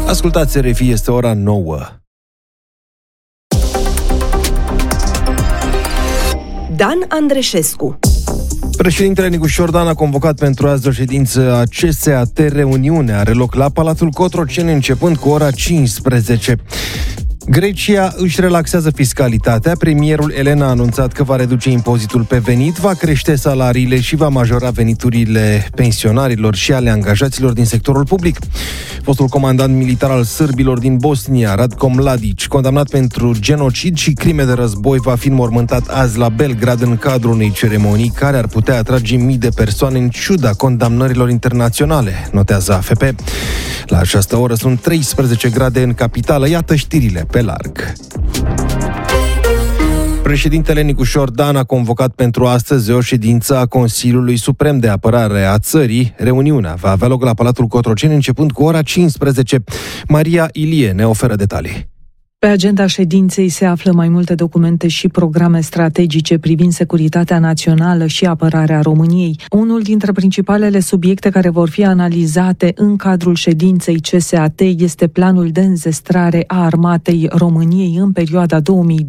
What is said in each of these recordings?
Ascultați RFI, este ora 9. Dan Andreșescu. Președintele Nicușor Dan a convocat pentru azi o ședință a CSAT. Reuniunea are loc la Palatul Cotroceni începând cu ora 15. Grecia își relaxează fiscalitatea. Premierul Elen a anunțat că va reduce impozitul pe venit, va crește salariile și va majora veniturile pensionarilor și ale angajaților din sectorul public. Fostul comandant militar al sârbilor din Bosnia, Ratko Mladic, condamnat pentru genocid și crime de război, va fi înmormântat azi la Belgrad în cadrul unei ceremonii care ar putea atrage mii de persoane în ciuda condamnărilor internaționale, notează AFP. La această oră sunt 13 grade în capitală. Iată știrile pe larg. Președintele Nicușor Dan a convocat pentru astăzi o ședință a Consiliului Suprem de Apărare a țării. Reuniunea va avea loc la Palatul Cotroceni începând cu ora 15. Maria Ilie ne oferă detalii. Pe agenda ședinței se află mai multe documente și programe strategice privind securitatea națională și apărarea României. Unul dintre principalele subiecte care vor fi analizate în cadrul ședinței CSAT este planul de înzestrare a armatei României în perioada 2027-2036.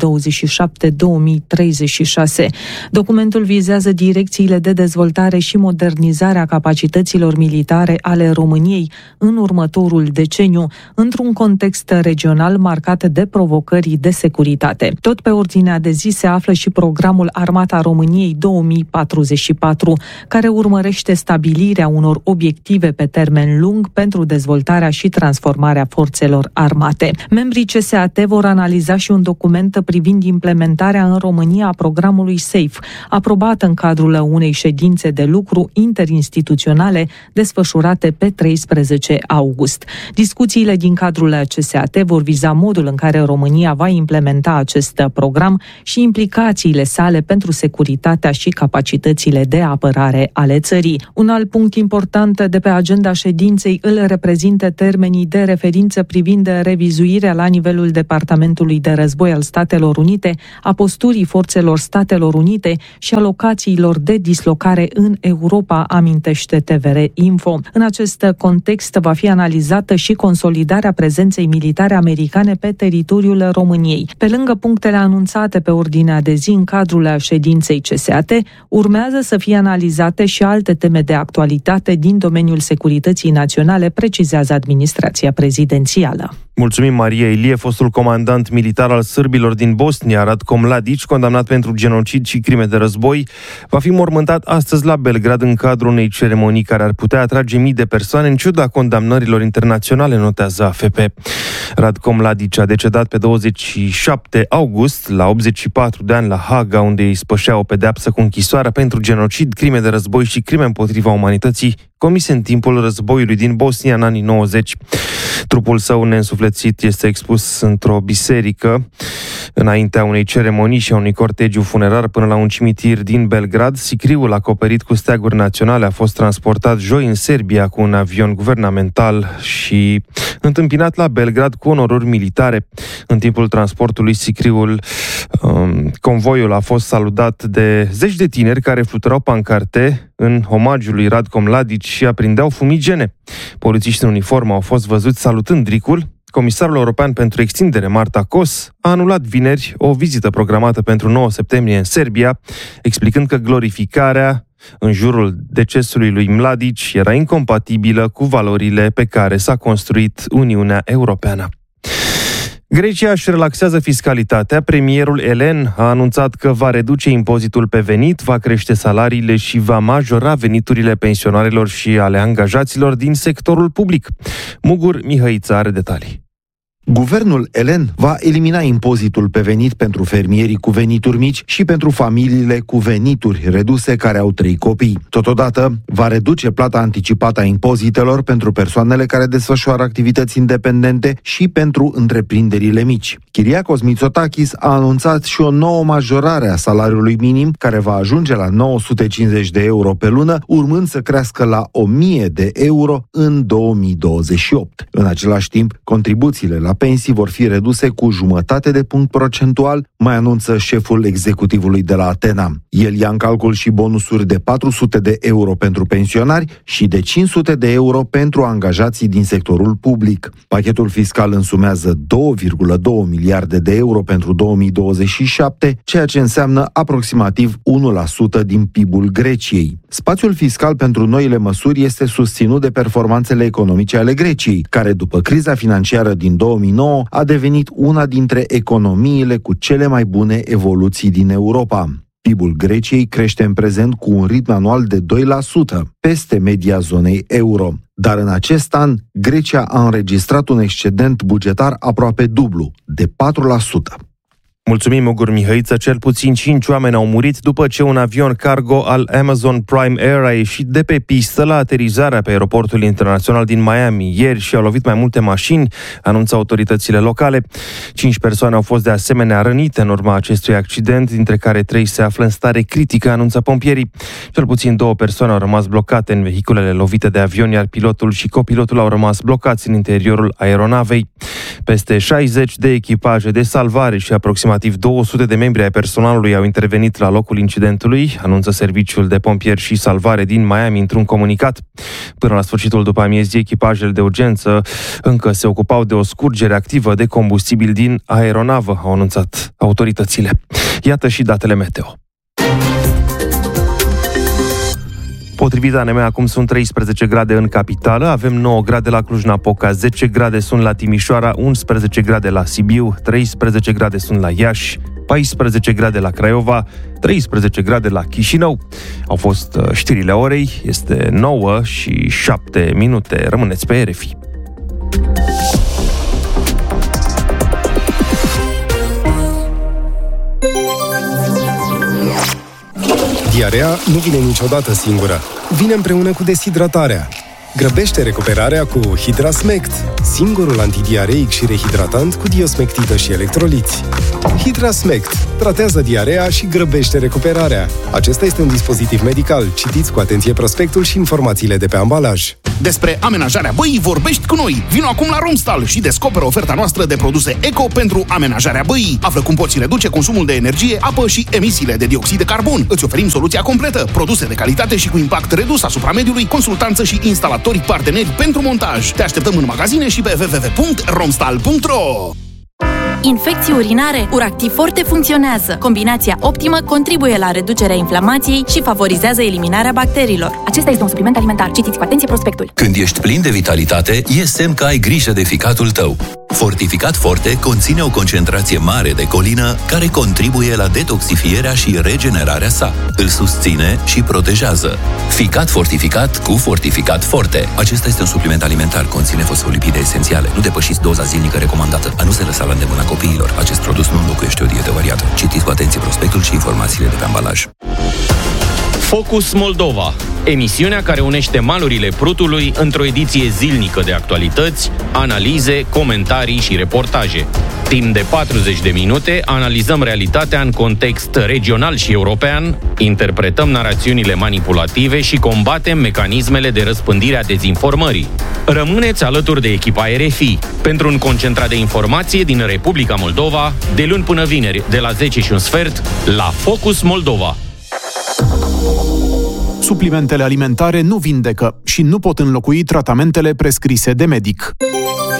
Documentul vizează direcțiile de dezvoltare și modernizare a capacităților militare ale României în următorul deceniu, într-un context regional marcat de provocări de securitate. Tot pe ordinea de zi se află și programul Armata României 2044, care urmărește stabilirea unor obiective pe termen lung pentru dezvoltarea și transformarea forțelor armate. Membrii CSAT vor analiza și un document privind implementarea în România a programului SAFE, aprobat în cadrul unei ședințe de lucru interinstituționale desfășurate pe 13 august. Discuțiile din cadrul CSAT vor viza modul în care România va implementa acest program și implicațiile sale pentru securitatea și capacitățile de apărare ale țării. Un alt punct important de pe agenda ședinței îl reprezintă termenii de referință privind revizuirea la nivelul Departamentului de Război al Statelor Unite a posturii forțelor Statelor Unite și a locațiilor de dislocare în Europa, amintește TVR Info. În acest context va fi analizată și consolidarea prezenței militare americane pe teritoriul României. Pe lângă punctele anunțate pe ordinea de zi în cadrul ședinței CSAT, urmează să fie analizate și alte teme de actualitate din domeniul securității naționale, precizează administrația prezidențială. Mulțumim, Maria Ilie. Fostul comandant militar al sârbilor din Bosnia, Ratko Mladic, condamnat pentru genocid și crime de război, va fi mormântat astăzi la Belgrad în cadrul unei ceremonii care ar putea atrage mii de persoane în ciuda condamnărilor internaționale, notează AFP. Ratko Mladic a decedat pe 27 august, la 84 de ani, la Haga, unde îi spășea o pedeapsă cu închisoarea pentru genocid, crime de război și crime împotriva umanității comise în timpul războiului din Bosnia în anii 90. Trupul său neînsuflețit este expus într-o biserică înaintea unei ceremonii și a unui cortegiu funerar până la un cimitir din Belgrad. Sicriul acoperit cu steaguri naționale a fost transportat joi în Serbia cu un avion guvernamental și întâmpinat la Belgrad cu onoruri militare. În timpul transportului, convoiul a fost salutat de zeci de tineri care fluturau pancarte în omagiul lui Ratko Mladic și aprindeau fumigene. Polițiști în uniformă au fost văzuți salutând dricul. Comisarul european pentru extindere, Marta Kos, a anulat vineri o vizită programată pentru 9 septembrie în Serbia, explicând că glorificarea în jurul decesului lui Mladic era incompatibilă cu valorile pe care s-a construit Uniunea Europeană. Grecia își relaxează fiscalitatea. Premierul Elen a anunțat că va reduce impozitul pe venit, va crește salariile și va majora veniturile pensionarilor și ale angajaților din sectorul public. Mugur Mihăița are detalii. Guvernul Elen va elimina impozitul pe venit pentru fermierii cu venituri mici și pentru familiile cu venituri reduse care au 3 copii. Totodată, va reduce plata anticipată a impozitelor pentru persoanele care desfășoară activități independente și pentru întreprinderile mici. Kyriakos Mitsotakis a anunțat și o nouă majorare a salariului minim, care va ajunge la 950 de euro pe lună, urmând să crească la 1000 de euro în 2028. În același timp, contribuțiile la pensii vor fi reduse cu 0,5 de punct procentual, mai anunță șeful executivului de la Atena. El ia în calcul și bonusuri de 400 de euro pentru pensionari și de 500 de euro pentru angajații din sectorul public. Pachetul fiscal însumează 2,2 miliarde de euro pentru 2027, ceea ce înseamnă aproximativ 1% din PIB-ul Greciei. Spațiul fiscal pentru noile măsuri este susținut de performanțele economice ale Greciei, care după criza financiară din 2009 a devenit una dintre economiile cu cele mai bune evoluții din Europa. PIB-ul Greciei crește în prezent cu un ritm anual de 2%, peste media zonei euro. Dar în acest an, Grecia a înregistrat un excedent bugetar aproape dublu, de 4%. Mulțumim, Ogur Mihăiță. Cel puțin 5 oameni au murit după ce un avion cargo al Amazon Prime Air a ieșit de pe pistă la aterizarea pe aeroportul internațional din Miami ieri și a lovit mai multe mașini, anunță autoritățile locale. 5 persoane au fost de asemenea rănite în urma acestui accident, dintre care 3 se află în stare critică, anunță pompierii. Cel puțin 2 persoane au rămas blocate în vehiculele lovite de avion, iar pilotul și copilotul au rămas blocați în interiorul aeronavei. Peste 60 de echipaje de salvare și aproximativ 200 de membri ai personalului au intervenit la locul incidentului, anunță serviciul de pompieri și salvare din Miami într-un comunicat. Până la sfârșitul după amiezii, echipajele de urgență încă se ocupau de o scurgere activă de combustibil din aeronavă, au anunțat autoritățile. Iată și datele meteo. Potrivit ANM, acum sunt 13 grade în capitală, avem 9 grade la Cluj-Napoca, 10 grade sunt la Timișoara, 11 grade la Sibiu, 13 grade sunt la Iași, 14 grade la Craiova, 13 grade la Chișinău. Au fost știrile orei, este 9 și 7 minute. Rămâneți pe RFI. Diarea nu vine niciodată singură. Vine împreună cu deshidratarea. Grăbește recuperarea cu Hidrasmect, singurul antidiareic și rehidratant cu diosmectită și electroliți. Hidrasmect tratează diarea și grăbește recuperarea. Acesta este un dispozitiv medical. Citiți cu atenție prospectul și informațiile de pe ambalaj. Despre amenajarea băii vorbești cu noi. Vino acum la Romstal și descoperă oferta noastră de produse eco pentru amenajarea băii. Află cum poți reduce consumul de energie, apă și emisiile de dioxid de carbon. Îți oferim soluția completă, produse de calitate și cu impact redus asupra mediului, consultanță și instalatori parteneri pentru montaj. Te așteptăm în magazine și pe www.romstal.ro. Infecții urinare, Uractiv Forte funcționează. Combinația optimă contribuie la reducerea inflamației și favorizează eliminarea bacteriilor. Acesta este un supliment alimentar. Citiți cu atenție prospectul. Când ești plin de vitalitate, e semn că ai grijă de ficatul tău. Fortificat Forte conține o concentrație mare de colină care contribuie la detoxifierea și regenerarea sa. Îl susține și protejează. Ficat fortificat cu Fortificat Forte. Acesta este un supliment alimentar. Conține fosfolipide esențiale. Nu depășiți doza zilnică recomandată. A nu se lăsa la îndemâna copiilor. Acest produs nu înlocuiește o dietă variată. Citiți cu atenție prospectul și informațiile de pe ambalaj. Focus Moldova, emisiunea care unește malurile Prutului într-o ediție zilnică de actualități, analize, comentarii și reportaje. Timp de 40 de minute analizăm realitatea în context regional și european, interpretăm narațiunile manipulative și combatem mecanismele de răspândire a dezinformării. Rămâneți alături de echipa RFI pentru un concentrat de informație din Republica Moldova, de luni până vineri, de la 10:15, la Focus Moldova. Suplimentele alimentare nu vindecă și nu pot înlocui tratamentele prescrise de medic.